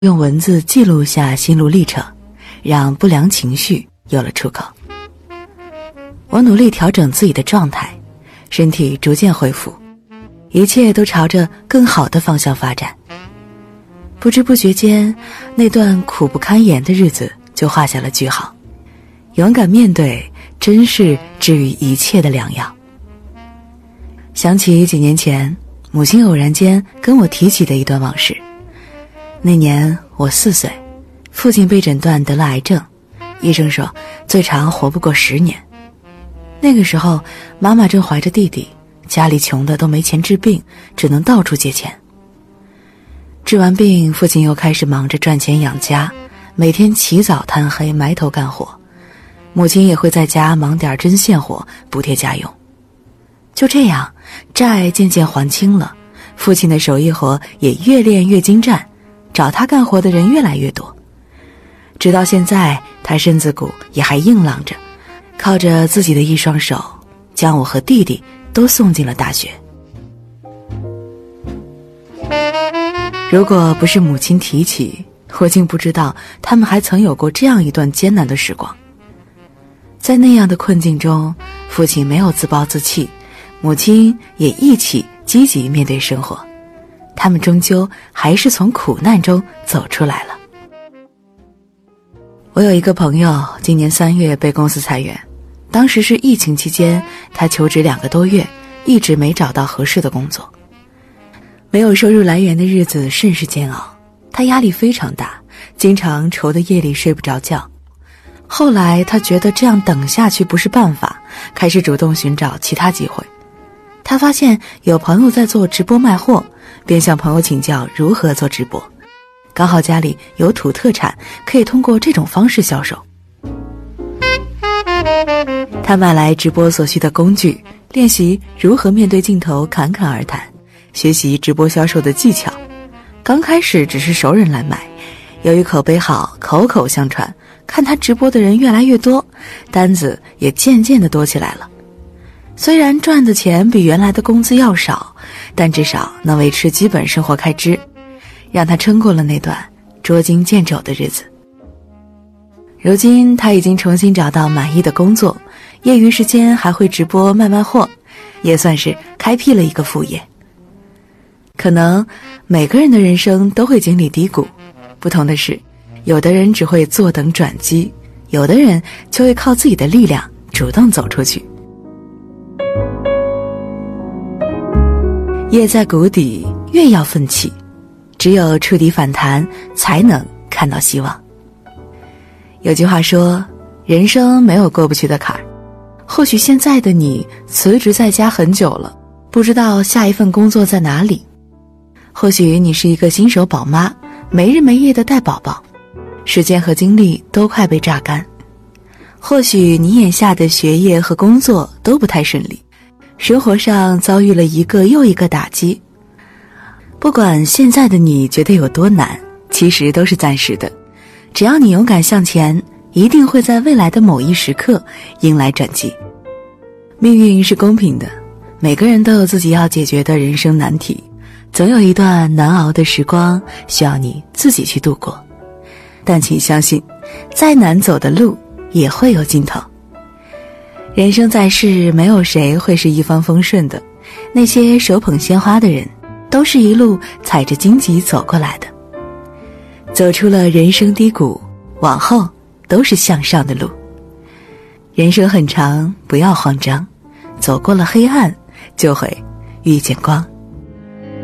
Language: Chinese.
用文字记录下心路历程，让不良情绪有了出口。我努力调整自己的状态，身体逐渐恢复，一切都朝着更好的方向发展。不知不觉间，那段苦不堪言的日子就画下了句号。勇敢面对，真是治愈一切的良药。想起几年前，母亲偶然间跟我提起的一段往事。那年我4岁，父亲被诊断得了癌症，医生说最长活不过10年。那个时候，妈妈正怀着弟弟，家里穷的都没钱治病，只能到处借钱。治完病，父亲又开始忙着赚钱养家，每天起早贪黑埋头干活，母亲也会在家忙点针线活补贴家用。就这样，债渐渐还清了，父亲的手艺活也越练越精湛，找他干活的人越来越多。直到现在，他身子骨也还硬朗着，靠着自己的一双手，将我和弟弟都送进了大学。如果不是母亲提起，我竟不知道他们还曾有过这样一段艰难的时光。在那样的困境中，父亲没有自暴自弃，母亲也一起积极面对生活，他们终究还是从苦难中走出来了。我有一个朋友，今年3月被公司裁员，当时是疫情期间，他求职2个多月，一直没找到合适的工作。没有收入来源的日子甚是煎熬，他压力非常大，经常愁得夜里睡不着觉。后来他觉得这样等下去不是办法，开始主动寻找其他机会。他发现有朋友在做直播卖货，便向朋友请教如何做直播。刚好家里有土特产，可以通过这种方式销售。他买来直播所需的工具，练习如何面对镜头侃侃而谈，学习直播销售的技巧。刚开始只是熟人来买，由于口碑好，口口相传，看他直播的人越来越多，单子也渐渐地多起来了。虽然赚的钱比原来的工资要少，但至少能维持基本生活开支，让他撑过了那段捉襟见肘的日子。如今他已经重新找到满意的工作，业余时间还会直播卖货，也算是开辟了一个副业。可能每个人的人生都会经历低谷，不同的是，有的人只会坐等转机，有的人就会靠自己的力量主动走出去。夜在谷底，越要奋起，只有触底反弹，才能看到希望。有句话说，人生没有过不去的坎儿。或许现在的你辞职在家很久了，不知道下一份工作在哪里。或许你是一个新手宝妈，没日没夜地带宝宝，时间和精力都快被榨干。或许你眼下的学业和工作都不太顺利，生活上遭遇了一个又一个打击。不管现在的你觉得有多难，其实都是暂时的。只要你勇敢向前，一定会在未来的某一时刻迎来转机。命运是公平的，每个人都有自己要解决的人生难题，总有一段难熬的时光需要你自己去度过。但请相信，再难走的路也会有尽头。人生在世，没有谁会是一帆风顺的，那些手捧鲜花的人，都是一路踩着荆棘走过来的。走出了人生低谷，往后都是向上的路。人生很长，不要慌张，走过了黑暗，就会遇见光。